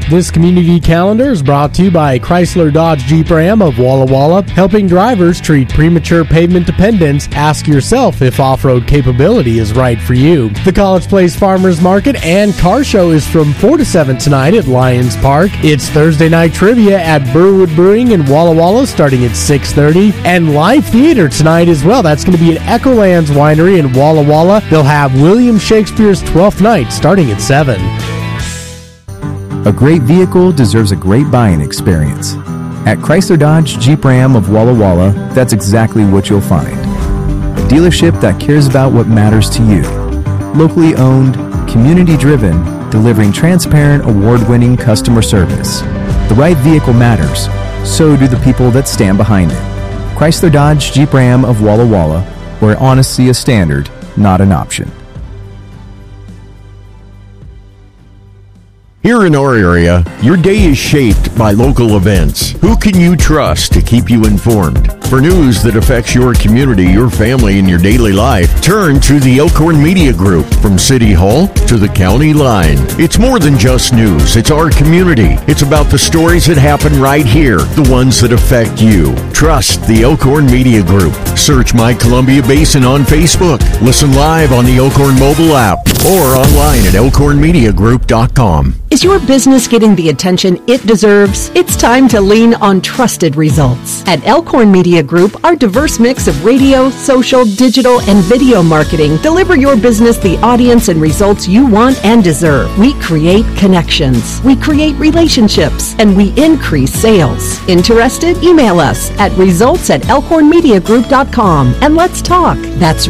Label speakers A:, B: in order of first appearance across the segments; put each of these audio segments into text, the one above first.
A: This community calendar is brought to you by Chrysler Dodge Jeep Ram of Walla Walla, helping drivers treat premature pavement dependence. Ask yourself if off-road capability is right for you. The College Place Farmers Market and Car Show is from 4 to 7 tonight at Lions Park. It's Thursday night trivia at Burwood Brewing in Walla Walla starting at 6:30. And live theater tonight as well. That's going to be at Echolands Winery in Walla Walla. They'll have William Shakespeare's Twelfth Night starting at 7.
B: A great vehicle deserves a great buying experience. At Chrysler Dodge Jeep Ram of Walla Walla, that's exactly what you'll find. A dealership that cares about what matters to you. Locally owned, community-driven, delivering transparent, award-winning customer service. The right vehicle matters. So do the people that stand behind it. Chrysler Dodge Jeep Ram of Walla Walla, where honesty is standard, not an option.
C: Here in our area, your day is shaped by local events. Who can you trust to keep you informed? For news that affects your community, your family, and your daily life, turn to the Elkhorn Media Group. From City Hall to the county line. It's more than just news. It's our community. It's about the stories that happen right here, the ones that affect you. Trust the Elkhorn Media Group. Search My Columbia Basin on Facebook. Listen live on the Elkhorn mobile app or online at elkhornmediagroup.com.
D: Is your business getting the attention it deserves? It's time to lean on trusted results. At Elkhorn Media Group, our diverse mix of radio, social, digital, and video marketing deliver your business the audience and results you want and deserve. We create connections, we create relationships, and we increase sales. Interested? Email us at results@elkhornmediagroup.com and let's talk. That's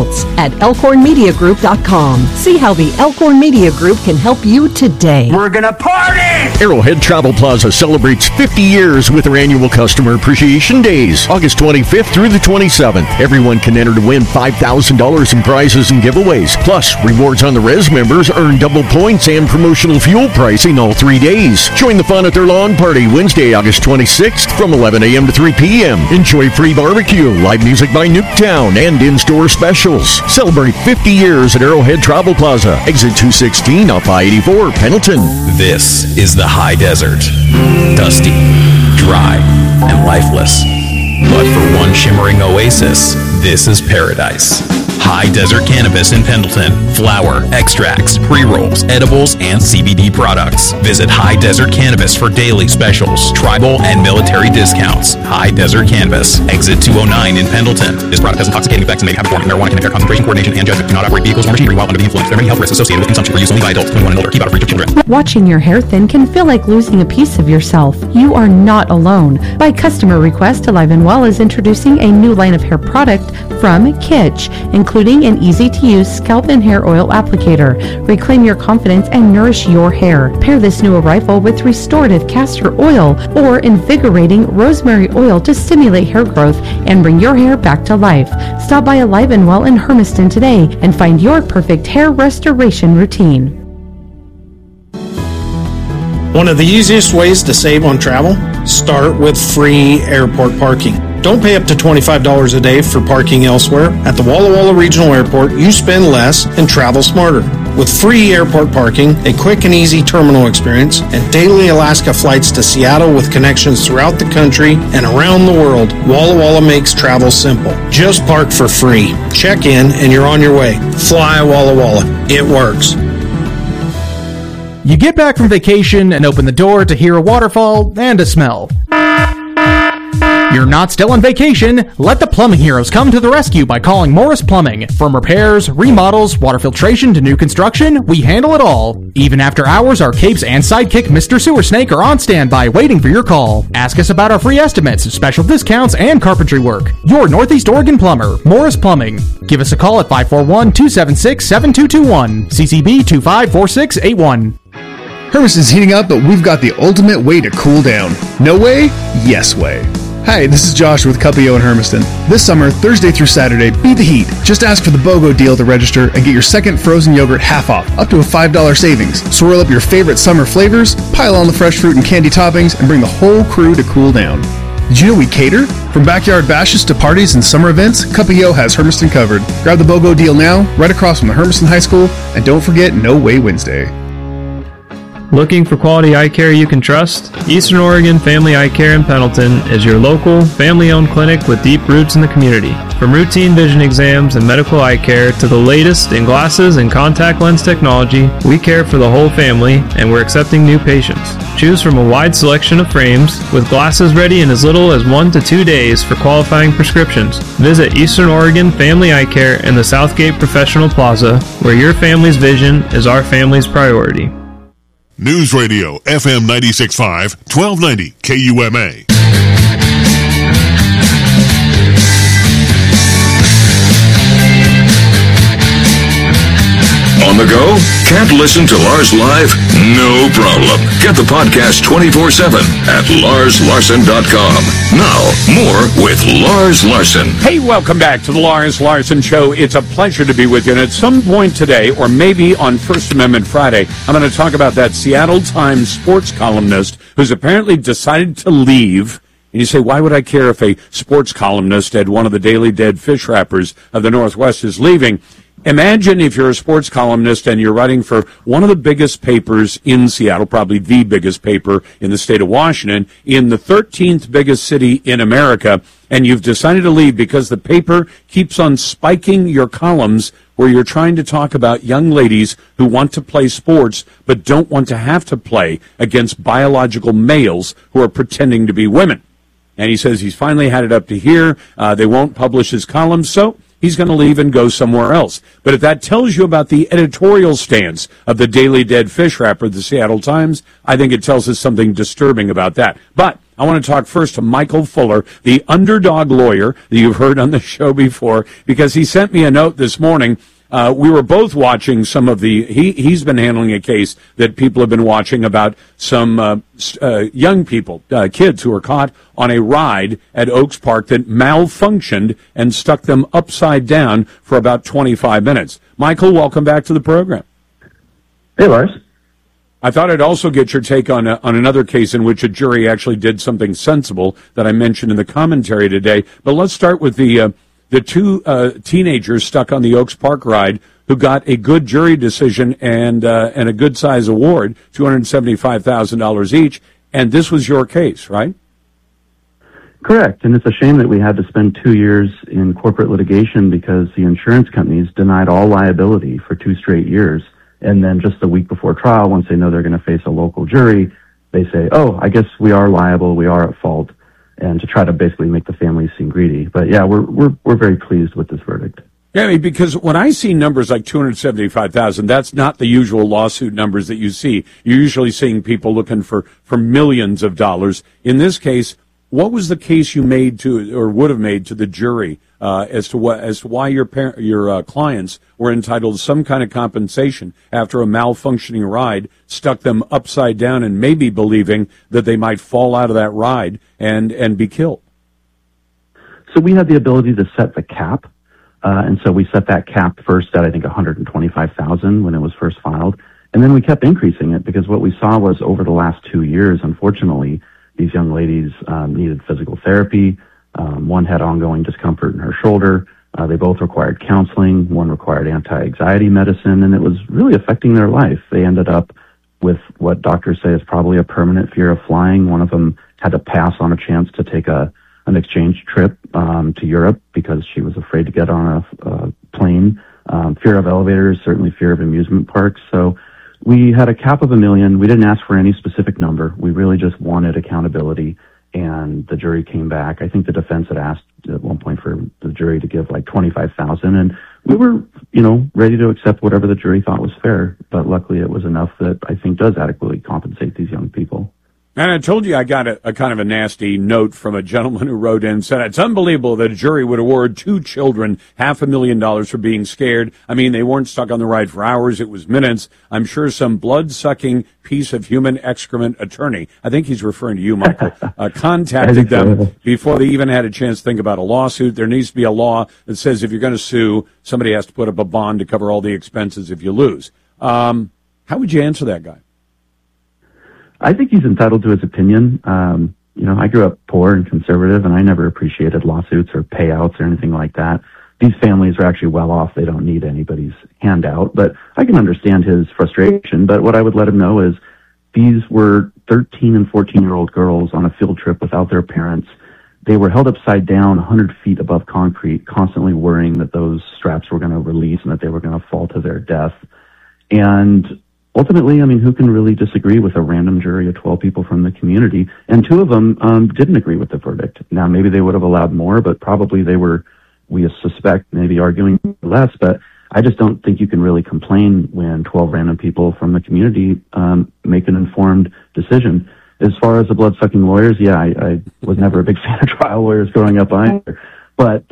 D: results@elkhornmediagroup.com. See how the Elkhorn Media Group can help you today.
E: We're gonna party!
C: Arrowhead Travel Plaza celebrates 50 years with their annual Customer Appreciation Days, August 25th through the 27th. Everyone can enter to win $5,000 in prizes and giveaways. Plus, rewards on the Res members earn double points and promotional fuel pricing all 3 days. Join the fun at their lawn party Wednesday, August 26th from 11 a.m. to 3 p.m. Enjoy free barbecue, live music by Nuketown, and in-store specials. Celebrate 50 years at Arrowhead Travel Plaza, exit 216 off I-84, Pendleton.
F: This is the high desert. Dusty, dry, and lifeless. But for one shimmering oasis, this is paradise. High Desert Cannabis in Pendleton. Flower, extracts, pre-rolls, edibles, and CBD products. Visit High Desert Cannabis for daily specials, tribal, and military discounts. High Desert Cannabis, exit 209 in Pendleton. This product has intoxicating effects and may have form. Marijuana can impair concentration, coordination, and judgment. Do not operate vehicles or machinery while under the influence. There are many health risks associated with consumption for use only by adults 21 and older. Keep out of reach of children.
G: Watching your hair thin can feel like losing a piece of yourself. You are not alone. By customer request, Alive and Well is introducing a new line of hair product from Kitsch, including an easy-to-use scalp and hair oil applicator. Reclaim your confidence and nourish your hair. Pair this new arrival with restorative castor oil or invigorating rosemary oil to stimulate hair growth and bring your hair back to life. Stop by Alive and Well in Hermiston today and find your perfect hair restoration routine.
H: One of the easiest ways to save on travel? Start with free airport parking. Don't pay up to $25 a day for parking elsewhere. At the Walla Walla Regional Airport, you spend less and travel smarter. With free airport parking, a quick and easy terminal experience, and daily Alaska flights to Seattle with connections throughout the country and around the world, Walla Walla makes travel simple. Just park for free. Check in and you're on your way. Fly Walla Walla. It works.
I: You get back from vacation and open the door to hear a waterfall and a smell. You're not still on vacation. Let the plumbing heroes come to the rescue by calling Morris Plumbing. From repairs, remodels, water filtration to new construction, we handle it all. Even after hours, our capes and sidekick Mr. Sewer Snake are on standby waiting for your call. Ask us about our free estimates, special discounts, and carpentry work. Your Northeast Oregon plumber, Morris Plumbing. Give us a call at 541-276-7221. CCB 254681.
J: Hermiston's heating up, but we've got the ultimate way to cool down. No way? Yes way. Hi, this is Josh with Cuppio in Hermiston. This summer, Thursday through Saturday, beat the heat. Just ask for the BOGO deal to register and get your second frozen yogurt half off, up to a $5 savings. Swirl up your favorite summer flavors, pile on the fresh fruit and candy toppings, and bring the whole crew to cool down. Did you know we cater? From backyard bashes to parties and summer events, Cuppio has Hermiston covered. Grab the BOGO deal now, right across from the Hermiston High School, and don't forget No Way Wednesday.
E: Looking for quality eye care you can trust? Eastern Oregon Family Eye Care in Pendleton is your local, family-owned clinic with deep roots in the community. From routine vision exams and medical eye care to the latest in glasses and contact lens technology, we care for the whole family and we're accepting new patients. Choose from a wide selection of frames with glasses ready in as little as 1 to 2 days for qualifying prescriptions. Visit Eastern Oregon Family Eye Care in the Southgate Professional Plaza, where your family's vision is our family's priority.
K: News Radio, FM 96.5, 1290 KUMA.
L: On the go? Can't listen to Lars live? No problem. Get the podcast 24/7 at LarsLarson.com. Now, more with Lars Larson.
M: Hey, welcome back to the Lars Larson Show. It's a pleasure to be with you. And at some point today, or maybe on First Amendment Friday, I'm going to talk about that Seattle Times sports columnist who's apparently decided to leave. And you say, why would I care if a sports columnist at one of the daily dead fish wrappers of the Northwest is leaving? Imagine if you're a sports columnist and you're writing for one of the biggest papers in Seattle, probably the biggest paper in the state of Washington, in the 13th biggest city in America, and you've decided to leave because the paper keeps on spiking your columns where you're trying to talk about young ladies who want to play sports but don't want to have to play against biological males who are pretending to be women. And he says he's finally had it up to here. They won't publish his columns, so he's going to leave and go somewhere else. But if that tells you about the editorial stance of the daily dead fish wrapper, the Seattle Times, I think it tells us something disturbing about that. But I want to talk first to Michael Fuller, the underdog lawyer that you've heard on the show before, because he sent me a note this morning. We were both watching some of he's been handling a case that people have been watching about some young people, kids who were caught on a ride at Oaks Park that malfunctioned and stuck them upside down for about 25 minutes. Michael, welcome back to the program.
N: Hey, Lars.
M: I thought I'd also get your take on another case in which a jury actually did something sensible that I mentioned in the commentary today. But let's start with the two teenagers stuck on the Oaks Park ride who got a good jury decision and a good size award, $275,000 each. And this was your case, right?
N: Correct. And it's a shame that we had to spend 2 years in corporate litigation because the insurance companies denied all liability for 2 straight years. And then just a week before trial, once they know they're going to face a local jury, they say, oh, I guess we are liable, we are at fault, and to try to basically make the families seem greedy. But yeah, we're very pleased with this verdict.
M: Yeah, I mean, because when I see numbers like $275,000, that's not the usual lawsuit numbers that you see. You're usually seeing people looking for millions of dollars. In this case, what was the case you made to, or would have made to the jury, as to why your clients were entitled to some kind of compensation after a malfunctioning ride stuck them upside down and maybe believing that they might fall out of that ride and be killed?
N: So we had the ability to set the cap, and so we set that cap first at, I think, $125,000 when it was first filed, and then we kept increasing it because what we saw was over the last 2 years, unfortunately, these young ladies needed physical therapy. One had ongoing discomfort in her shoulder. They both required counseling. One required anti-anxiety medicine, and it was really affecting their life. They ended up with what doctors say is probably a permanent fear of flying. One of them had to pass on a chance to take an exchange trip to Europe because she was afraid to get on a plane. Fear of elevators, certainly fear of amusement parks. So we had a cap of $1 million. We didn't ask for any specific number. We really just wanted accountability, and the jury came back. I think the defense had asked at one point for the jury to give like $25,000, and we were, ready to accept whatever the jury thought was fair. But luckily, it was enough that I think does adequately compensate these young people.
M: And I told you I got a kind of a nasty note from a gentleman who wrote in and said, it's unbelievable that a jury would award 2 children $500,000 for being scared. I mean, they weren't stuck on the ride for hours. It was minutes. I'm sure some blood-sucking piece of human excrement attorney, I think he's referring to you, Michael, contacted them before they even had a chance to think about a lawsuit. There needs to be a law that says if you're going to sue, somebody has to put up a bond to cover all the expenses if you lose. How would you answer that guy?
N: I think he's entitled to his opinion. I grew up poor and conservative, and I never appreciated lawsuits or payouts or anything like that. These families are actually well off. They don't need anybody's handout. But I can understand his frustration. But what I would let him know is These were 13 and 14-year-old girls on a field trip without their parents. They were held upside down 100 feet above concrete, constantly worrying that those straps were going to release and that they were going to fall to their death. And ultimately, I mean, who can really disagree with a random jury of 12 people from the community? And 2 of them didn't agree with the verdict. Now, maybe they would have allowed more, but probably they were, we suspect, maybe arguing less. But I just don't think you can really complain when 12 random people from the community make an informed decision. As far as the blood-sucking lawyers, yeah, I was never a big fan of trial lawyers growing up either. But,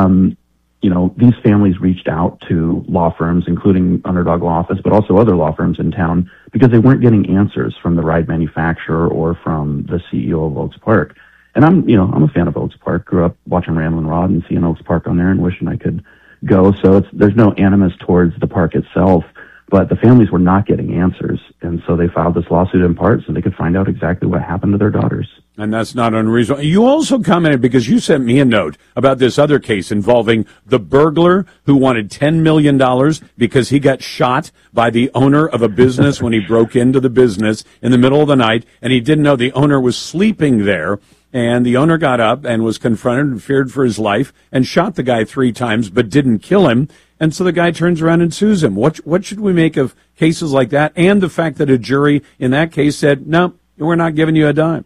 N: you know, these families reached out to law firms, including Underdog Law Office, but also other law firms in town, because they weren't getting answers from the ride manufacturer or from the CEO of Oaks Park. And I'm a fan of Oaks Park. Grew up watching Ramblin' Rod and seeing Oaks Park on there and wishing I could go. So there's no animus towards the park itself. But the families were not getting answers, and so they filed this lawsuit in part so they could find out exactly what happened to their daughters.
M: And that's not unreasonable. You also commented, because you sent me a note about this other case involving the burglar who wanted $10 million because he got shot by the owner of a business when he broke into the business in the middle of the night, and he didn't know the owner was sleeping there. And the owner got up and was confronted and feared for his life and shot the guy 3 times but didn't kill him. And so the guy turns around and sues him. What should we make of cases like that, and the fact that a jury in that case said, no, we're not giving you a dime?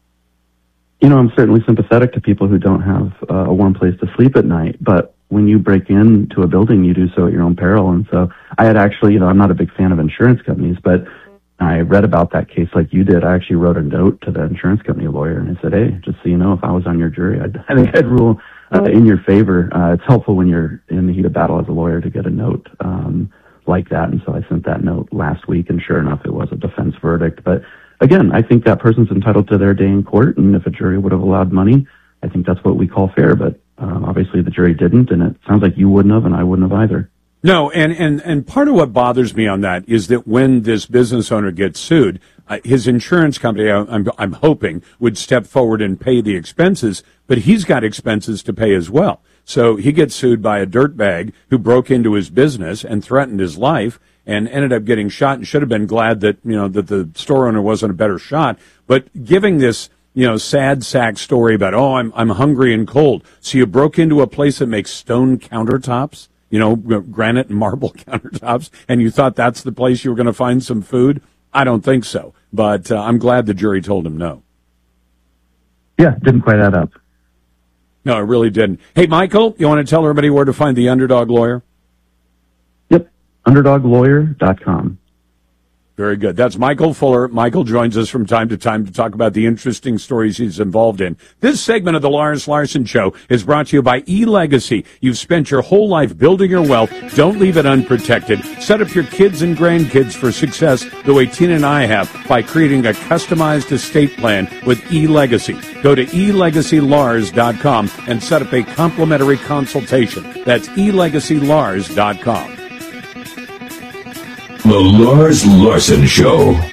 N: You know, I'm certainly sympathetic to people who don't have a warm place to sleep at night, but when you break into a building, you do so at your own peril. And so I had actually, I'm not a big fan of insurance companies, but I read about that case like you did. I actually wrote a note to the insurance company lawyer, and I said, hey, just so you know, if I was on your jury, I think I'd rule in your favor. It's helpful when you're in the heat of battle as a lawyer to get a note like that. And so I sent that note last week, and sure enough, it was a defense verdict. But again, I think that person's entitled to their day in court, and if a jury would have allowed money, I think that's what we call fair. But obviously the jury didn't, and it sounds like you wouldn't have, and I wouldn't have either.
M: No, and part of what bothers me on that is that when this business owner gets sued, his insurance company, I'm hoping, would step forward and pay the expenses, but he's got expenses to pay as well. So he gets sued by a dirtbag who broke into his business and threatened his life and ended up getting shot, and should have been glad that, that the store owner wasn't a better shot. But giving this, sad sack story about, I'm hungry and cold. So you broke into a place that makes stone countertops, granite and marble countertops, and you thought that's the place you were going to find some food? I don't think so. But I'm glad the jury told him no.
N: Yeah, didn't quite add up.
M: No, it really didn't. Hey, Michael, you want to tell everybody where to find the Underdog Lawyer?
N: Yep, underdoglawyer.com.
M: Very good. That's Michael Fuller. Michael joins us from time to time to talk about the interesting stories he's involved in. This segment of the Lars Larson Show is brought to you by eLegacy. You've spent your whole life building your wealth. Don't leave it unprotected. Set up your kids and grandkids for success the way Tina and I have by creating a customized estate plan with eLegacy. Go to elegacylars.com and set up a complimentary consultation. That's elegacylars.com.
L: The Lars Larson Show.